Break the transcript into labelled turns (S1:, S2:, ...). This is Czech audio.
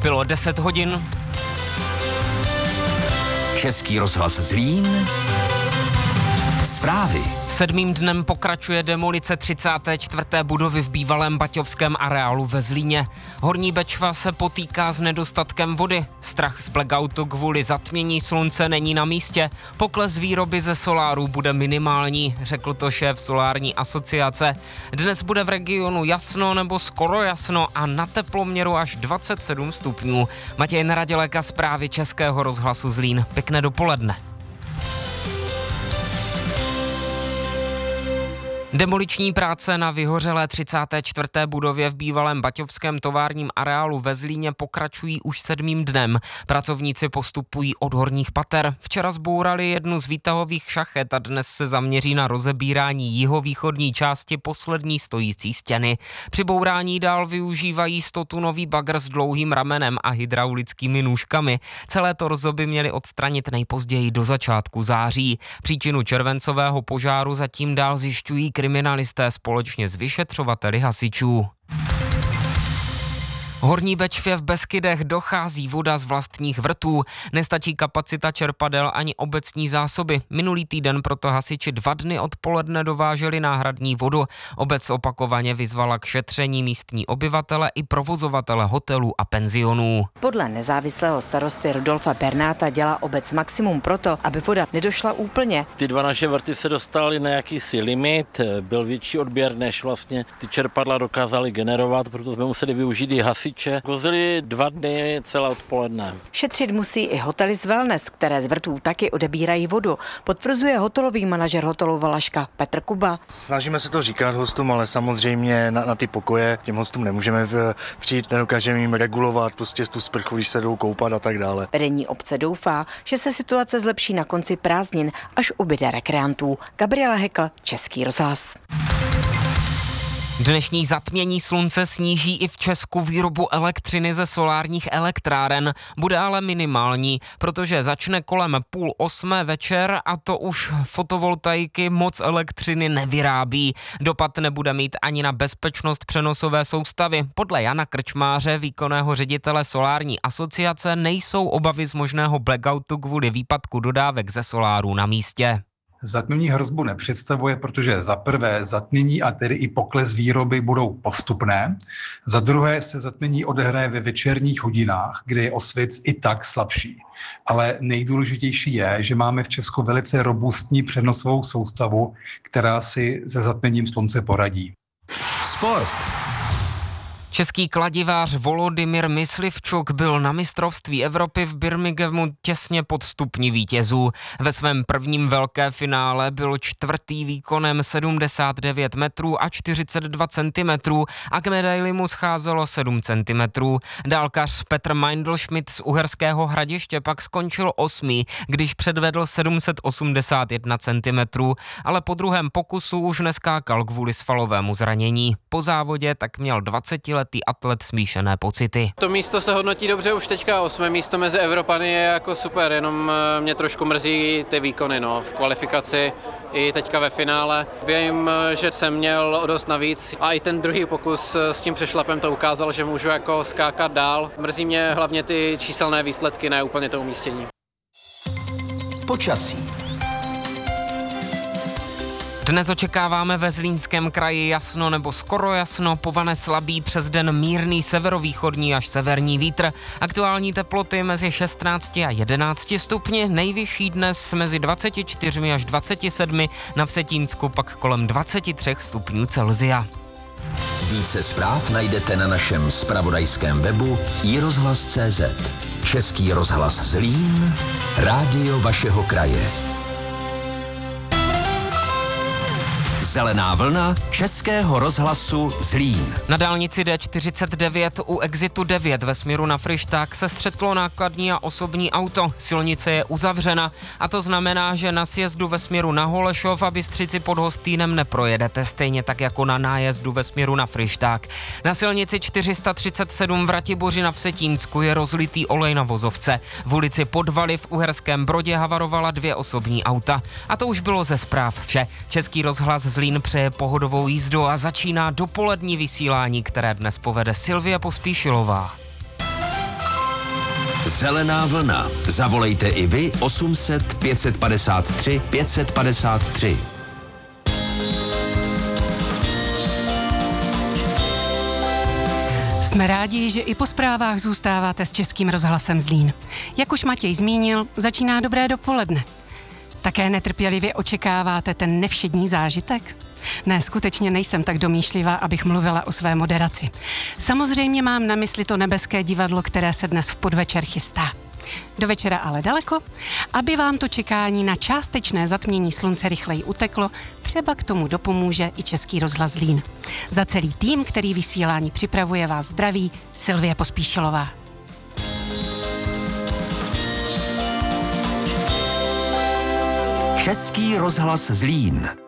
S1: Bylo 10 hodin.
S2: Český rozhlas Zlín. Zprávy.
S1: 7. dnem pokračuje demolice 34. budovy v bývalém baťovském areálu ve Zlíně. Horní Bečva se potýká s nedostatkem vody. Strach z blackoutu kvůli zatmění slunce není na místě. Pokles výroby ze soláru bude minimální, řekl to šéf solární asociace. Dnes bude v regionu jasno nebo skoro jasno a na teploměru až 27 stupňů. Matěj Neradělek a zprávy Českého rozhlasu Zlín. Pěkné dopoledne. Demoliční práce na vyhořelé 34. budově v bývalém baťovském továrním areálu ve Zlíně pokračují už 7. dnem. Pracovníci postupují od horních pater. Včera zbourali jednu z výtahových šachet a dnes se zaměří na rozebírání jihovýchodní části poslední stojící stěny. Při bourání dál využívají 100tunový bagr s dlouhým ramenem a hydraulickými nůžkami. Celé torzo by měli odstranit nejpozději do začátku září. Příčinu červencového požáru zatím dál zjišťují kriminalisté společně s vyšetřovateli hasičů. Horní Bečvě v Beskydech dochází voda z vlastních vrtů. Nestačí kapacita čerpadel ani obecní zásoby. Minulý týden proto hasiči 2 dny odpoledne dováželi náhradní vodu. Obec opakovaně vyzvala k šetření místní obyvatele i provozovatele hotelů a penzionů.
S3: Podle nezávislého starosty Rudolfa Bernáta dělá obec maximum proto, aby voda nedošla úplně.
S4: Ty 2 naše vrty se dostaly na jakýsi limit, byl větší odběr, než vlastně ty čerpadla dokázaly generovat, proto jsme museli využít i hasiče. Vozili 2 dny celé odpoledne.
S3: Šetřit musí i hotely z Wellness, které z vrtů taky odebírají vodu, potvrzuje hotelový manažer hotelu Valaška Petr Kuba.
S5: Snažíme se to říkat hostům, ale samozřejmě na ty pokoje těm hostům nemůžeme přijít, nedokážeme jim regulovat prostě tu sprchu, když se jdou koupat a tak dále.
S3: Vedení obce doufá, že se situace zlepší na konci prázdnin, až ubyde rekreantů. Gabriela Hekl, Český rozhlas.
S1: Dnešní zatmění slunce sníží i v Česku výrobu elektřiny ze solárních elektráren. Bude ale minimální, protože začne kolem 7:30 večer a to už fotovoltaiky moc elektřiny nevyrábí. Dopad nebude mít ani na bezpečnost přenosové soustavy. Podle Jana Krčmáře, výkonného ředitele solární asociace, nejsou obavy z možného blackoutu kvůli výpadku dodávek ze solárů na místě.
S6: Zatmění hrozbu nepředstavuje, protože za prvé zatmění a tedy i pokles výroby budou postupné. Za druhé se zatmění odehraje ve večerních hodinách, kde je osvět i tak slabší. Ale nejdůležitější je, že máme v Česku velice robustní přenosovou soustavu, která si se zatměním slunce poradí.
S2: Sport.
S1: Český kladivář Volodymyr Myslivčuk byl na mistrovství Evropy v Birminghamu těsně pod stupni vítězů. Ve svém prvním velké finále byl 4. výkonem 79 metrů a 42 centimetrů a k medaili mu scházelo 7 centimetrů. Dálkař Petr Meindl-Schmidt z Uherského Hradiště pak skončil 8., když předvedl 781 centimetrů, ale po druhém pokusu už neskákal kvůli svalovému zranění. Po závodě tak měl 20letý atlet smíšené pocity.
S7: To místo se hodnotí dobře už teďka, 8. místo mezi Evropany je jako super, jenom mě trošku mrzí ty výkony v kvalifikaci i teďka ve finále. Vím, že jsem měl o dost navíc a i ten druhý pokus s tím přešlapem to ukázal, že můžu jako skákat dál. Mrzí mě hlavně ty číselné výsledky, ne úplně to umístění.
S2: Počasí.
S1: Dnes očekáváme ve Zlínském kraji jasno nebo skoro jasno, povane slabý, přes den mírný severovýchodní až severní vítr. Aktuální teploty mezi 16 a 11 stupni, nejvyšší dnes mezi 24 až 27, na Vsetínsku pak kolem 23 stupňů Celsia.
S2: Více zpráv najdete na našem zpravodajském webu iRozhlas.cz. Český rozhlas Zlín, rádio vašeho kraje. Zelená vlna Českého rozhlasu Zlín.
S1: Na dálnici D49 u exitu 9 ve směru na Fryšták se střetlo nákladní a osobní auto. Silnice je uzavřena a to znamená, že na sjezdu ve směru na Holešov a Bystřici pod Hostýnem neprojedete, stejně tak jako na nájezdu ve směru na Fryšták. Na silnici 437 v Ratiboři na Vsetínsku je rozlitý olej na vozovce. V ulici Podvaly v Uherském Brodě havarovala 2 osobní auta. A to už bylo ze zpráv vše. Český rozhlas Zlín přeje pohodovou jízdu a začíná dopolední vysílání, které dnes povede Silvie Pospíšilová.
S2: Zelená vlna. Zavolejte i vy 800 553 553.
S8: Jsme rádi, že i po zprávách zůstáváte s Českým rozhlasem Zlín. Jak už Matěj zmínil, začíná dobré dopoledne. Také netrpělivě očekáváte ten nevšední zážitek? Ne, skutečně nejsem tak domýšlivá, abych mluvila o své moderaci. Samozřejmě mám na mysli to nebeské divadlo, které se dnes v podvečer chystá. Do večera ale daleko, aby vám to čekání na částečné zatmění slunce rychleji uteklo, třeba k tomu dopomůže i Český rozhlas Zlín. Za celý tým, který vysílání připravuje, vás zdraví Sylvie Pospíšilová.
S2: Český rozhlas Zlín.